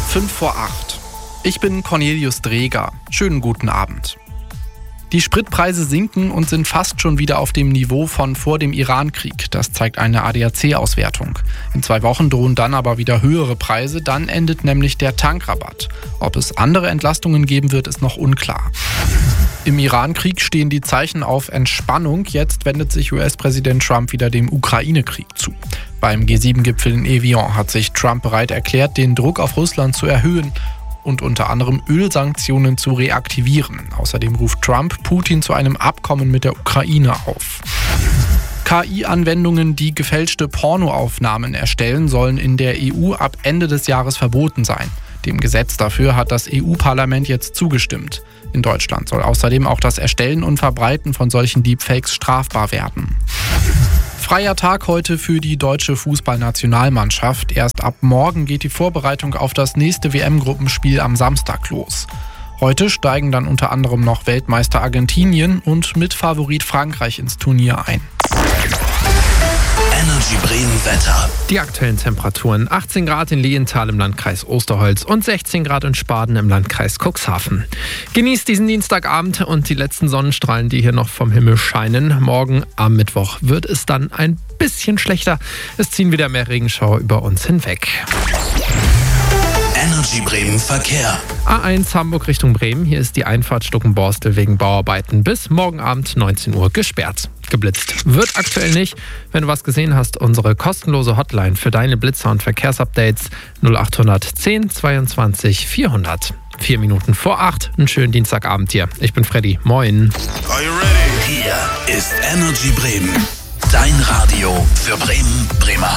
5:08. Ich bin Cornelius Dreger. Schönen guten Abend. Die Spritpreise sinken und sind fast schon wieder auf dem Niveau von vor dem Iran-Krieg. Das zeigt eine ADAC-Auswertung. In 2 Wochen drohen dann aber wieder höhere Preise. Dann endet nämlich der Tankrabatt. Ob es andere Entlastungen geben wird, ist noch unklar. Im Iran-Krieg stehen die Zeichen auf Entspannung. Jetzt wendet sich US-Präsident Trump wieder dem Ukraine-Krieg zu. Beim G7-Gipfel in Evian hat sich Trump bereit erklärt, den Druck auf Russland zu erhöhen und unter anderem Ölsanktionen zu reaktivieren. Außerdem ruft Trump Putin zu einem Abkommen mit der Ukraine auf. KI-Anwendungen, die gefälschte Pornoaufnahmen erstellen, sollen in der EU ab Ende des Jahres verboten sein. Dem Gesetz dafür hat das EU-Parlament jetzt zugestimmt. In Deutschland soll außerdem auch das Erstellen und Verbreiten von solchen Deepfakes strafbar werden. Freier Tag heute für die deutsche Fußballnationalmannschaft. Erst ab morgen geht die Vorbereitung auf das nächste WM-Gruppenspiel am Samstag los. Heute steigen dann unter anderem noch Weltmeister Argentinien und Mitfavorit Frankreich ins Turnier ein. Energy Bremen Wetter. Die aktuellen Temperaturen: 18 Grad in Lehenthal im Landkreis Osterholz und 16 Grad in Spaden im Landkreis Cuxhaven. Genießt diesen Dienstagabend und die letzten Sonnenstrahlen, die hier noch vom Himmel scheinen. Morgen am Mittwoch wird es dann ein bisschen schlechter. Es ziehen wieder mehr Regenschauer über uns hinweg. Energy Bremen Verkehr. A1 Hamburg Richtung Bremen. Hier ist die Einfahrt Stuckenborstel wegen Bauarbeiten bis morgen Abend 19 Uhr gesperrt. Geblitzt wird aktuell nicht. Wenn du was gesehen hast, unsere kostenlose Hotline für deine Blitzer und Verkehrsupdates 0810 22 400. 4 Minuten vor 8. Einen schönen Dienstagabend dir. Ich bin Freddy. Moin. Are you ready? Hier ist Energy Bremen. Dein Radio für Bremen, Bremerhaven.